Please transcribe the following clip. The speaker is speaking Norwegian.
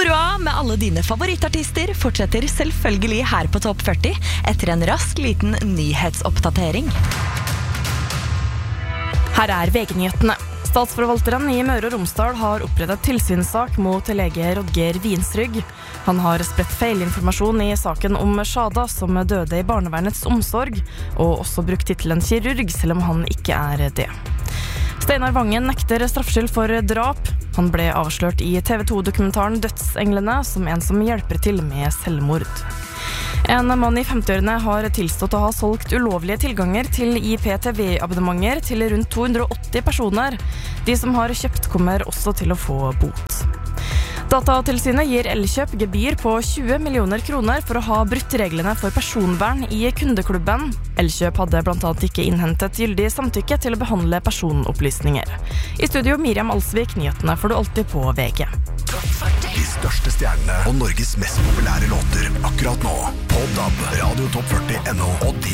Moroa med alle dine favorittartister fortsetter selvfølgelig her på Topp 40 etter en rask liten nyhetsoppdatering. Her VG-nyhetene. Statsforvalteren i Møre og Romsdal har opprettet tilsynssak mot lege Rodger Vinsrygg. Han har spredt feilinformasjon i saken om Shada som døde i barnevernets omsorg, og også brukt titelen kirurg, selv om han ikke det. Steinar Vangen nekter straffskyld for drap. Han ble avslørt i TV2-dokumentaren Dødsenglene som en som hjelper til med selvmord. En mann i 50-årene har tilstått å ha solgt ulovlige tilganger til IPTV-abonnementer til rundt 280 personer. De som har kjøpt kommer også til å få bot. Datatilsynet gir Elkjøp gebyr på 20 millioner kroner for å ha brutt reglene for personvern i kundeklubben. Elkjøp hadde blant annet ikke innhentet gyldig samtykke til å behandle personopplysninger. I studio Miriam Alsvik, nyhetene får du alltid på VG. De største stjernene og Norges mest populære låter akkurat nå på DAB, Radio Topp 40 NO og din